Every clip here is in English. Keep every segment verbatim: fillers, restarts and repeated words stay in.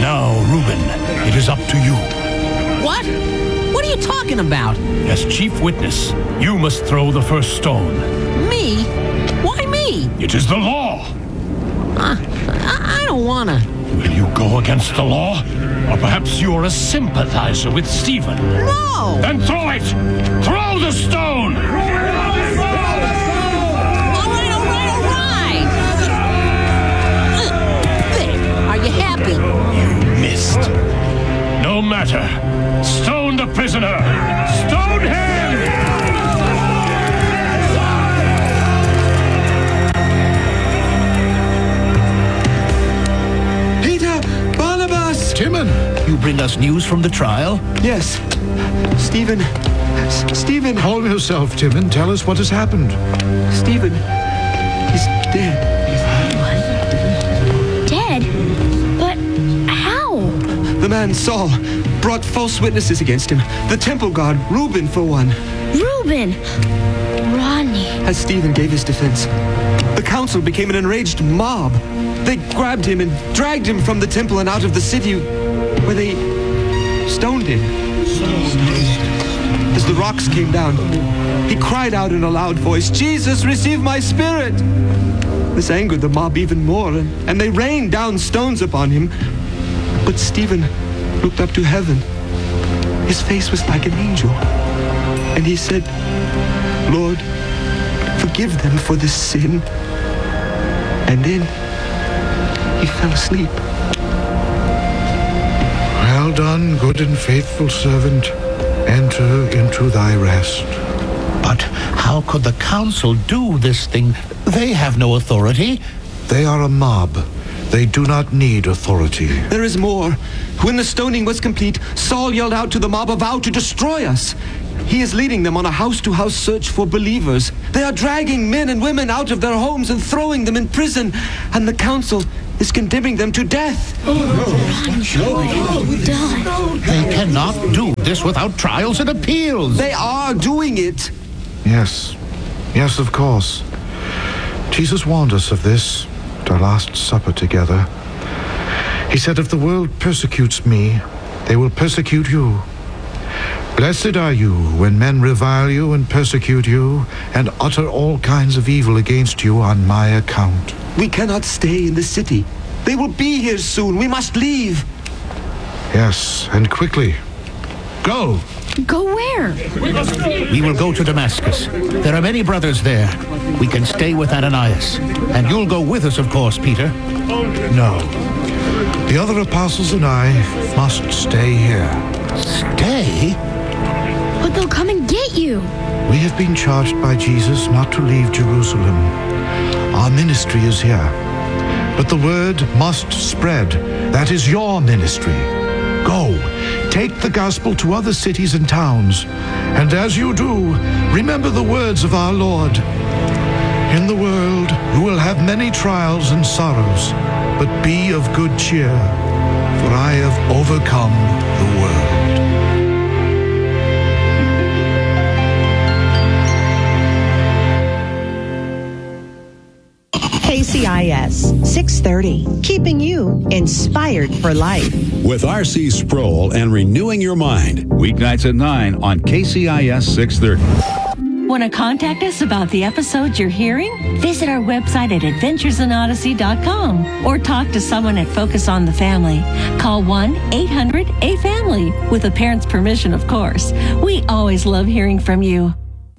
Now, Reuben, it is up to you. What? What are you talking about? As chief witness, you must throw the first stone. Me? Why me? It is the law. Uh, I, I don't wanna. Will you go against the law? Or perhaps you are a sympathizer with Stephen? No! Then throw it! Throw the stone! All right, all right, all right! Uh, there, are you happy? You missed. No matter. Stone the prisoner! Stone him! Peter! Barnabas! Timon, you bring us news from the trial? Yes. Stephen. S- Stephen. Calm yourself, Timon. Tell us what has happened. Stephen. He's dead. Dead? But how? The man, Saul, brought false witnesses against him. The temple guard, Reuben, for one. Reuben! Rodney. As Stephen gave his defense, the council became an enraged mob. They grabbed him and dragged him from the temple and out of the city, where they stoned him. As the rocks came down, he cried out in a loud voice, "Jesus, receive my spirit!" This angered the mob even more, and, and they rained down stones upon him. But Stephen looked up to heaven. His face was like an angel. And he said, "Lord, forgive them for this sin." And then he fell asleep. Well done, good and faithful servant. Enter into thy rest. But how could the council do this thing? They have no authority. They are a mob. They do not need authority. There is more. When the stoning was complete, Saul yelled out to the mob a vow to destroy us. He is leading them on a house-to-house search for believers. They are dragging men and women out of their homes and throwing them in prison. And the council is condemning them to death. They cannot do this without trials and appeals. They are doing it. Yes. Yes, of course. Jesus warned us of this at our last supper together. He said, if the world persecutes me, they will persecute you. Blessed are you when men revile you and persecute you and utter all kinds of evil against you on my account. We cannot stay in the city. They will be here soon. We must leave. Yes, and quickly. Go. Go where? We will go to Damascus. There are many brothers there. We can stay with Ananias. And you'll go with us, of course, Peter. No. The other apostles and I must stay here. Stay? But they'll come and get you. We have been charged by Jesus not to leave Jerusalem. Our ministry is here. But the word must spread. That is your ministry. Go, take the gospel to other cities and towns. And as you do, remember the words of our Lord. In the world you will have many trials and sorrows, but be of good cheer, for I have overcome the world. K C I S six thirty, keeping you inspired for life. With R C Sproul and Renewing Your Mind. Weeknights at nine on K C I S six thirty. Want to contact us about the episodes you're hearing? Visit our website at adventures in odyssey dot com or talk to someone at Focus on the Family. Call one eight hundred A family with a parent's permission, of course. We always love hearing from you.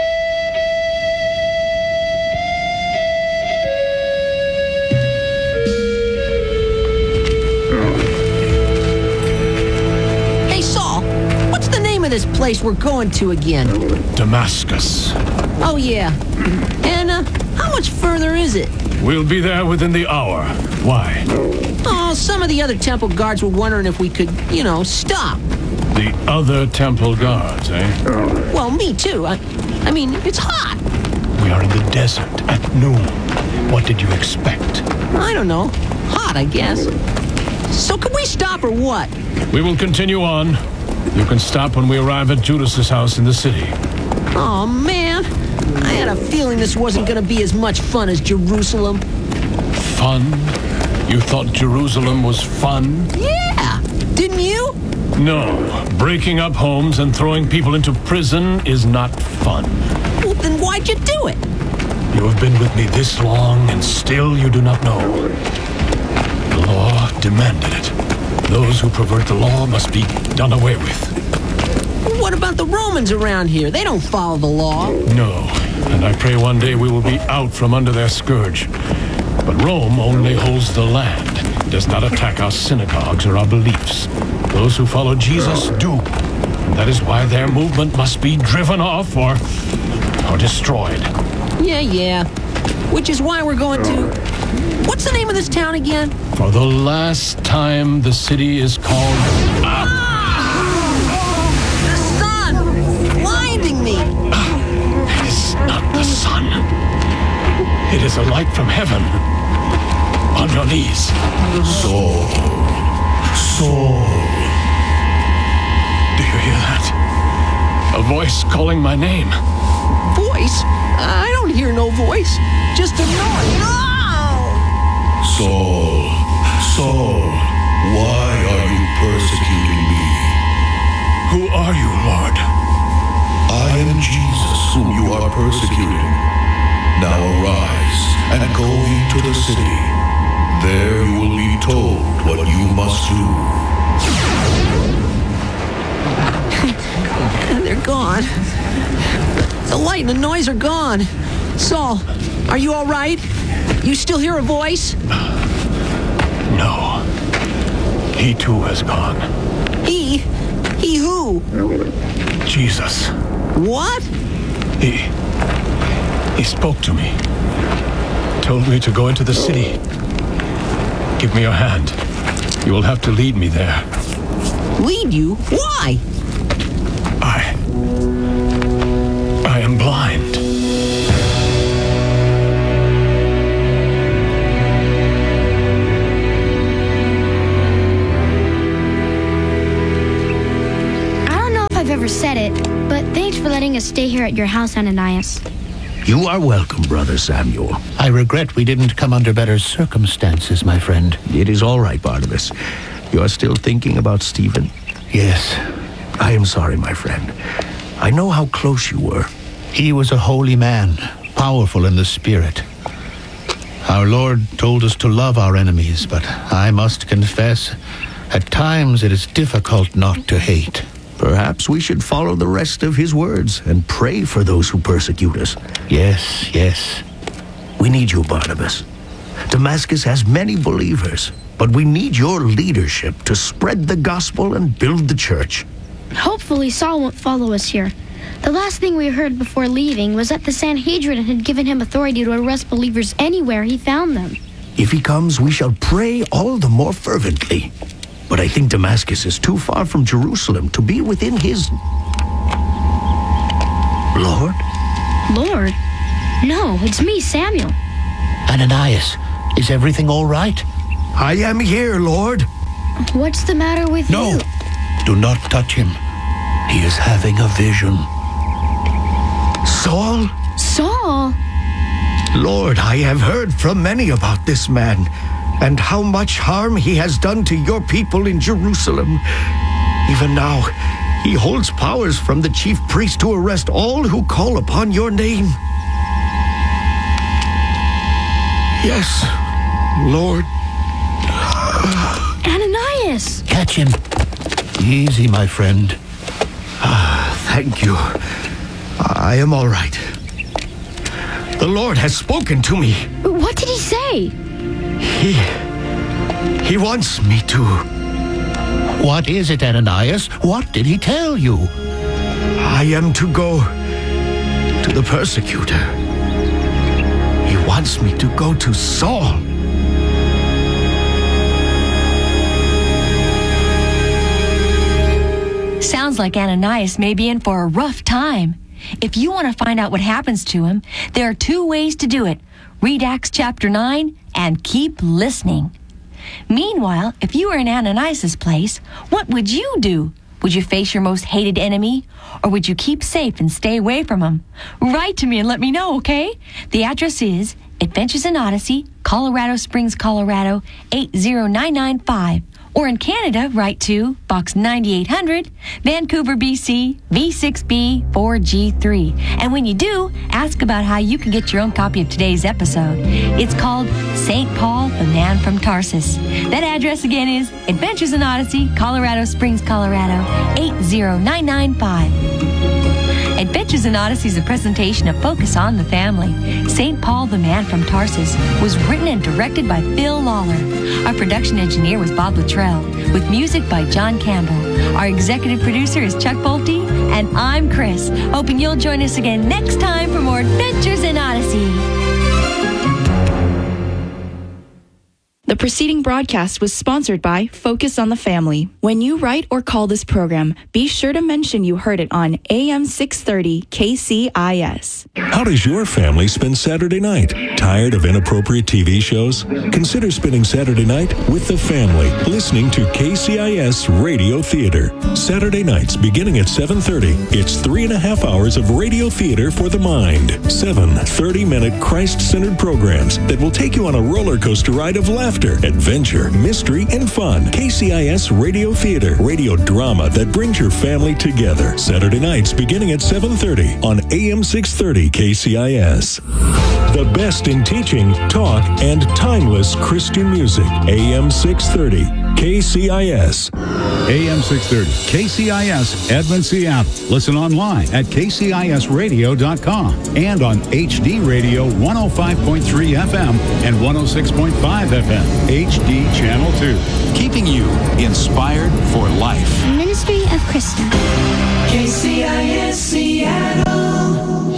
This place we're going to again? Damascus. Oh, yeah. And uh, how much further is it? We'll be there within the hour. Why? Oh, some of the other temple guards were wondering if we could, you know, stop. The other temple guards, eh? Well, me too. I, I mean, it's hot. We are in the desert at noon. What did you expect? I don't know. Hot, I guess. So can we stop or what? We will continue on. You can stop when we arrive at Judas's house in the city. Oh, man. I had a feeling this wasn't going to be as much fun as Jerusalem. Fun? You thought Jerusalem was fun? Yeah! Didn't you? No. Breaking up homes and throwing people into prison is not fun. Well, then why'd you do it? You have been with me this long, and still you do not know. The law demanded it. Those who pervert the law must be done away with. What about the Romans around here? They don't follow the law. No, and I pray one day we will be out from under their scourge. But Rome only holds the land. It does not attack our synagogues or our beliefs. Those who follow Jesus do. And that is why their movement must be driven off or, or destroyed. Yeah, yeah. Which is why we're going to... What's the name of this town again? For the last time, the city is called... Ah! The sun! Blinding me! It is not the sun. It is a light from heaven. On your knees. Saul, Saul. Do you hear that? A voice calling my name. Voice? I don't hear no voice. Just a noise. No! Saul, Saul, why are you persecuting me? Who are you, Lord? I am Jesus whom you are persecuting. Now arise and go into the city. There you will be told what you must do. They're gone. The light and the noise are gone. Saul, are you all right? You still hear a voice? No. He too has gone. He? He who? Jesus. What? He... He spoke to me. Told me to go into the city. Give me your hand. You will have to lead me there. Lead you? Why? I... I am blind. I don't know if I've ever said it, but thanks for letting us stay here at your house, Ananias. You are welcome, Brother Samuel. I regret we didn't come under better circumstances, my friend. It is all right, Barnabas. You are still thinking about Stephen? Yes. I am sorry, my friend. I know how close you were. He was a holy man, powerful in the spirit. Our Lord told us to love our enemies, but I must confess, at times it is difficult not to hate. Perhaps we should follow the rest of his words and pray for those who persecute us. Yes, yes. We need you, Barnabas. Damascus has many believers, but we need your leadership to spread the gospel and build the church. Hopefully Saul won't follow us here. The last thing we heard before leaving was that the Sanhedrin had given him authority to arrest believers anywhere he found them. If he comes, we shall pray all the more fervently. But I think Damascus is too far from Jerusalem to be within his... Lord? Lord? No, it's me, Samuel. Ananias, is everything all right? I am here, Lord. What's the matter with No, you? do not touch him. He is having a vision. Saul? Saul? Lord, I have heard from many about this man, and how much harm he has done to your people in Jerusalem. Even now, he holds powers from the chief priest to arrest all who call upon your name. Yes, Lord. Ananias! Catch him. Easy, my friend. Ah, thank you. I am all right. The Lord has spoken to me. What did he say? He... He wants me to... What is it, Ananias? What did he tell you? I am to go to the persecutor. He wants me to go to Saul. Sounds like Ananias may be in for a rough time. If you want to find out what happens to him, there are two ways to do it. Read Acts chapter nine and keep listening. Meanwhile, if you were in Ananias' place, what would you do? Would you face your most hated enemy? Or would you keep safe and stay away from him? Write to me and let me know, okay? The address is Adventures in Odyssey, Colorado Springs, Colorado, eight zero nine nine five. Or in Canada, write to Box ninety-eight hundred, Vancouver, B C, V six B four G three. And when you do, ask about how you can get your own copy of today's episode. It's called Saint Paul, the Man from Tarsus. That address again is Adventures in Odyssey, Colorado Springs, Colorado, eight zero nine nine five. Adventures in Odyssey is a presentation of Focus on the Family. Saint Paul, the Man from Tarsus was written and directed by Phil Lawler. Our production engineer was Bob Luttrell, with music by John Campbell. Our executive producer is Chuck Bolte, and I'm Chris, hoping you'll join us again next time for more Adventures in Odyssey. The preceding broadcast was sponsored by Focus on the Family. When you write or call this program, be sure to mention you heard it on A M six thirty K C I S. How does your family spend Saturday night? Tired of inappropriate T V shows? Consider spending Saturday night with the family, listening to K C I S Radio Theater. Saturday nights beginning at seven thirty. It's three and a half hours of radio theater for the mind. Seven thirty-minute Christ-centered programs that will take you on a roller coaster ride of laughter, adventure, mystery, and fun. K C I S Radio Theater, radio drama that brings your family together. Saturday nights beginning at seven thirty on A M six thirty K C I S. The best in teaching, talk, and timeless Christian music. A M six thirty K C I S. A M six thirty K C I S, Edmond, Seattle. Listen online at K C I S radio dot com and on H D Radio one oh five point three F M and one oh six point five F M. H D Channel two. Keeping you inspired for life. Ministry of Krista. K C I S Seattle.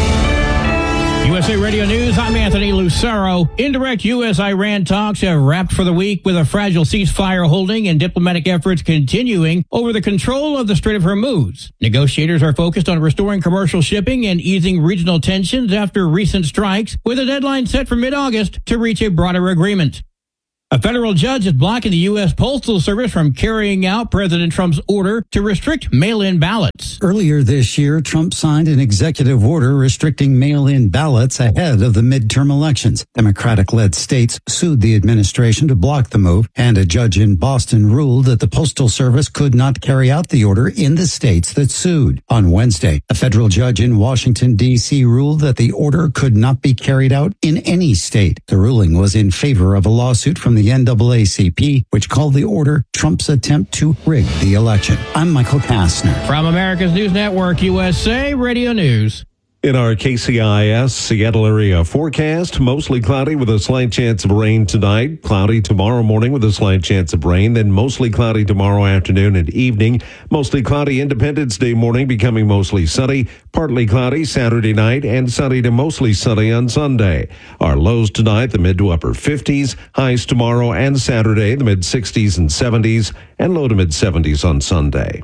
U S A Radio News, I'm Anthony Lucero. Indirect U S Iran talks have wrapped for the week with a fragile ceasefire holding and diplomatic efforts continuing over the control of the Strait of Hormuz. Negotiators are focused on restoring commercial shipping and easing regional tensions after recent strikes, with a deadline set for mid-August to reach a broader agreement. A federal judge is blocking the U S Postal Service from carrying out President Trump's order to restrict mail-in ballots. Earlier this year, Trump signed an executive order restricting mail-in ballots ahead of the midterm elections. Democratic-led states sued the administration to block the move, and a judge in Boston ruled that the Postal Service could not carry out the order in the states that sued. On Wednesday, a federal judge in Washington, D C ruled that the order could not be carried out in any state. The ruling was in favor of a lawsuit from the the N double A C P, which called the order Trump's attempt to rig the election. I'm Michael Kastner. From America's News Network, U S A Radio News. In our K C I S Seattle area forecast, mostly cloudy with a slight chance of rain tonight. Cloudy tomorrow morning with a slight chance of rain. Then mostly cloudy tomorrow afternoon and evening. Mostly cloudy Independence Day morning, becoming mostly sunny. Partly cloudy Saturday night and sunny to mostly sunny on Sunday. Our lows tonight, the mid to upper fifties. Highs tomorrow and Saturday, the mid sixties and seventies. And low to mid seventies on Sunday.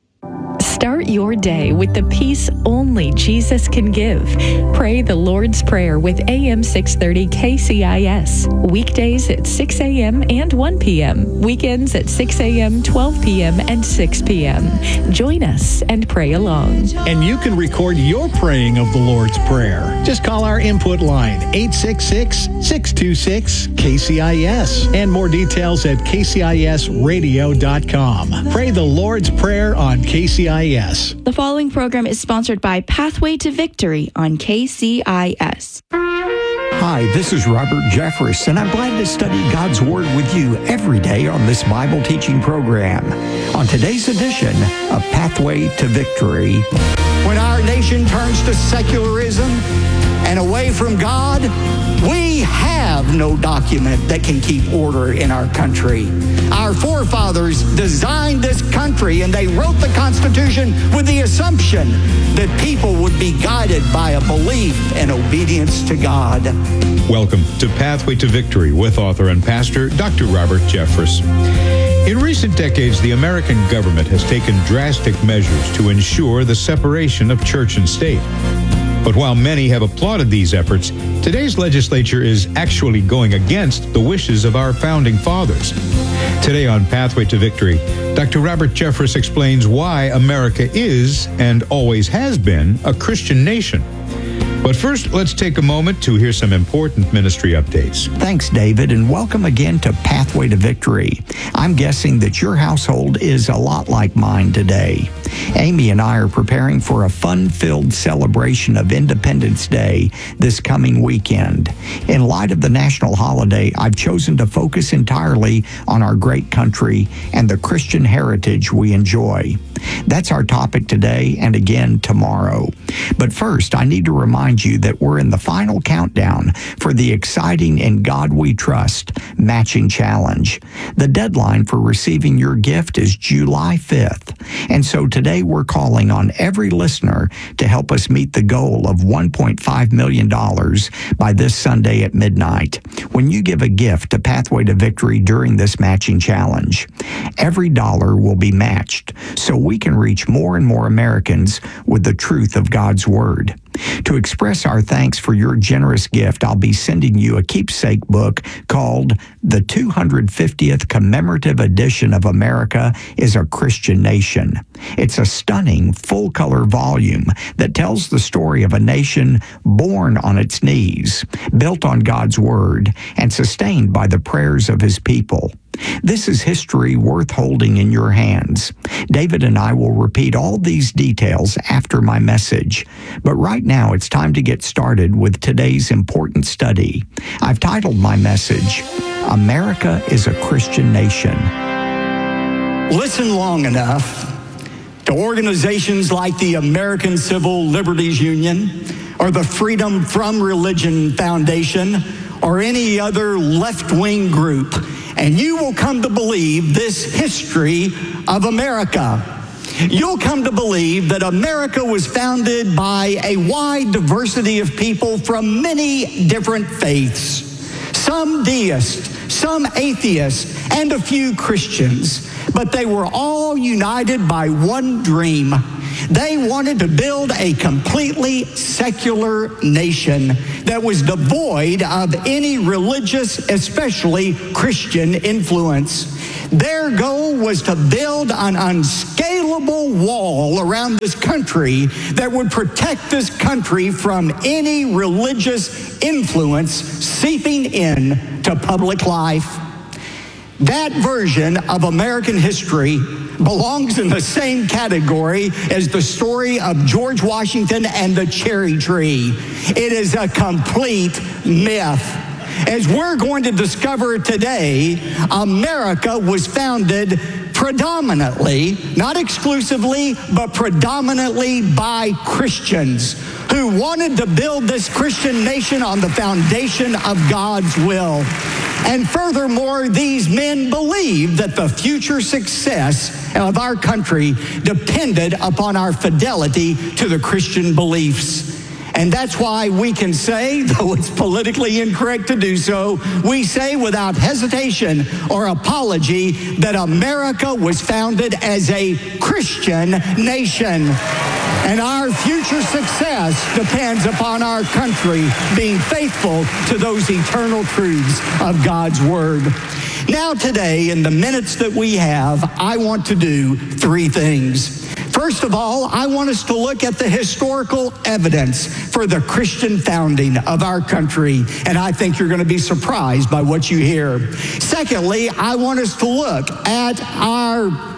Start your day with the peace only Jesus can give. Pray the Lord's Prayer with A M six thirty K C I S. Weekdays at six a.m. and one p.m. Weekends at six a.m., twelve p.m., and six p.m. Join us and pray along. And you can record your praying of the Lord's Prayer. Just call our input line, eight six six, six two six, K C I S. And more details at K C I S radio dot com. Pray the Lord's Prayer on K C I S. The following program is sponsored by Pathway to Victory on K C I S. Hi, this is Robert Jeffress, and I'm glad to study God's Word with you every day on this Bible teaching program. On today's edition of Pathway to Victory. When our nation turns to secularism and away from God, we have no document that can keep order in our country. Our forefathers designed this country and they wrote the Constitution with the assumption that people would be guided by a belief and obedience to God. Welcome to Pathway to Victory with author and pastor Doctor Robert Jeffress. In recent decades, the American government has taken drastic measures to ensure the separation of church and state. But while many have applauded these efforts, today's legislature is actually going against the wishes of our founding fathers. Today on Pathway to Victory, Doctor Robert Jeffress explains why America is, and always has been, a Christian nation. But first, let's take a moment to hear some important ministry updates. Thanks, David, and welcome again to Pathway to Victory. I'm guessing that your household is a lot like mine today. Amy and I are preparing for a fun-filled celebration of Independence Day this coming weekend. In light of the national holiday, I've chosen to focus entirely on our great country and the Christian heritage we enjoy. That's our topic today and again tomorrow. But first, I need to remind you that we're in the final countdown for the exciting In God We Trust Matching Challenge. The deadline for receiving your gift is July fifth. And so today we're calling on every listener to help us meet the goal of one point five million dollars by this Sunday at midnight. When you give a gift to Pathway to Victory during this matching challenge, every dollar will be matched so we can reach more and more Americans with the truth of God's Word. To express our thanks for your generous gift, I'll be sending you a keepsake book called The two hundred fiftieth Commemorative Edition of America is a Christian Nation. It's a stunning, full-color volume that tells the story of a nation born on its knees, built on God's Word, and sustained by the prayers of His people. This is history worth holding in your hands. David and I will repeat all these details after my message. But right now, it's time to get started with today's important study. I've titled my message, America is a Christian Nation. Listen long enough to organizations like the American Civil Liberties Union or the Freedom From Religion Foundation or any other left-wing group, and you will come to believe this history of America. You'll come to believe that America was founded by a wide diversity of people from many different faiths. Some deists, some atheists, and a few Christians. But they were all united by one dream. They wanted to build a completely secular nation that was devoid of any religious, especially Christian influence. Their goal was to build an unscalable wall around this country that would protect this country from any religious influence seeping in to public life. That version of American history belongs in the same category as the story of George Washington and the cherry tree. It is a complete myth. As we're going to discover today, America was founded predominantly, not exclusively, but predominantly by Christians who wanted to build this Christian nation on the foundation of God's will. And furthermore, these men believed that the future success of our country depended upon our fidelity to the Christian beliefs. And that's why we can say, though it's politically incorrect to do so, we say without hesitation or apology that America was founded as a Christian nation. And our future success depends upon our country being faithful to those eternal truths of God's Word. Now today, in the minutes that we have, I want to do three things. First of all, I want us to look at the historical evidence for the Christian founding of our country, and I think you're going to be surprised by what you hear. Secondly, I want us to look at our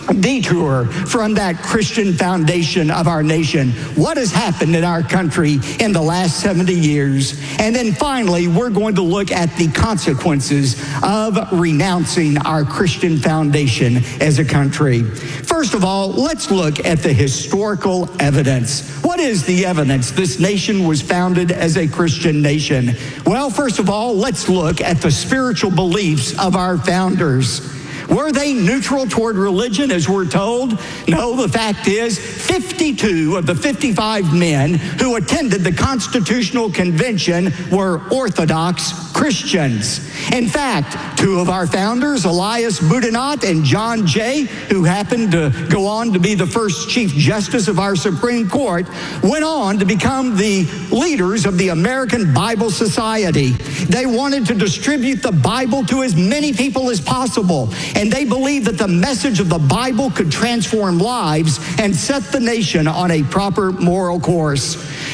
detour from that Christian foundation of our nation. What has happened in our country in the last seventy years? And then finally, we're going to look at the consequences of renouncing our Christian foundation as a country. First of all, let's look at the historical evidence. What is the evidence this nation was founded as a Christian nation? Well, first of all, let's look at the spiritual beliefs of our founders. Were they neutral toward religion, as we're told? No, the fact is, fifty-two of the fifty-five men who attended the Constitutional Convention were Orthodox Christians. In fact, two of our founders, Elias Boudinot and John Jay, who happened to go on to be the first Chief Justice of our Supreme Court, went on to become the leaders of the American Bible Society. They wanted to distribute the Bible to as many people as possible, and they believed that the message of the Bible could transform lives and set the nation on a proper moral course.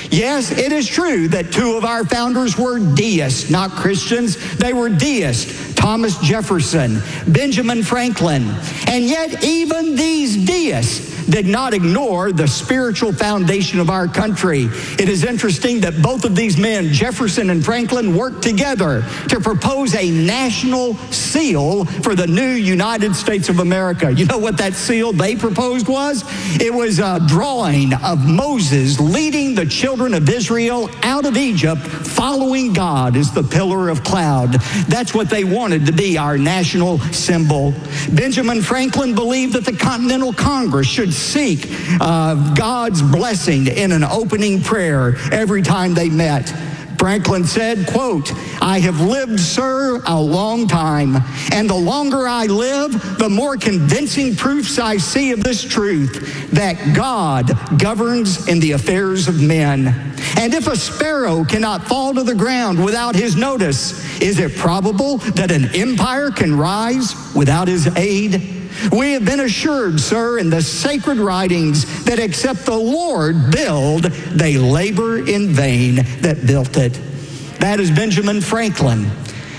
Yes, it is true that two of our founders were deists, not Christians. They were deists, Thomas Jefferson, Benjamin Franklin. And yet even these deists did not ignore the spiritual foundation of our country. It is interesting that both of these men, Jefferson and Franklin, worked together to propose a national seal for the new United States of America. You know what that seal they proposed was? It was a drawing of Moses leading the children of Israel out of Egypt, following God as the pillar of cloud. That's what they wanted to be our national symbol. Benjamin Franklin believed that the Continental Congress should seek uh, God's blessing in an opening prayer every time they met. Franklin said, quote, "I have lived, sir, a long time, and the longer I live, the more convincing proofs I see of this truth, that God governs in the affairs of men. And if a sparrow cannot fall to the ground without his notice, is it probable that an empire can rise without his aid? We have been assured, sir, in the sacred writings that except the Lord build, they labor in vain that built it." That is Benjamin Franklin.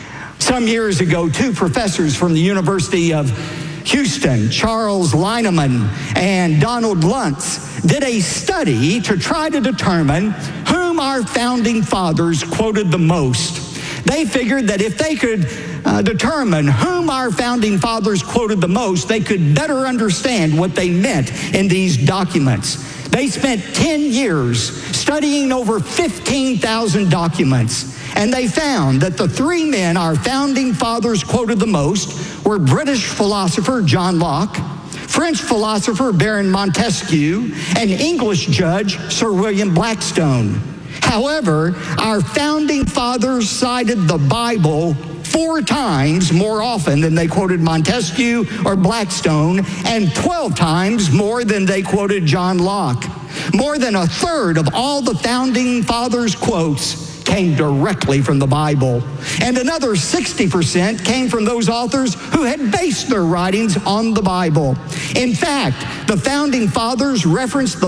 Some years ago, two professors from the University of Houston, Charles Lineman and Donald Luntz, did a study to try to determine whom our founding fathers quoted the most. They figured that if they could uh, determine whom our founding fathers quoted the most, they could better understand what they meant in these documents. They spent ten years studying over fifteen thousand documents, and they found that the three men our founding fathers quoted the most were British philosopher John Locke, French philosopher Baron Montesquieu, and English judge Sir William Blackstone. However, our founding fathers cited the Bible four times more often than they quoted Montesquieu or Blackstone, and twelve times more than they quoted John Locke. More than a third of all the founding fathers' quotes came directly from the Bible, and another sixty percent came from those authors who had based their writings on the Bible. In fact, the founding fathers referenced the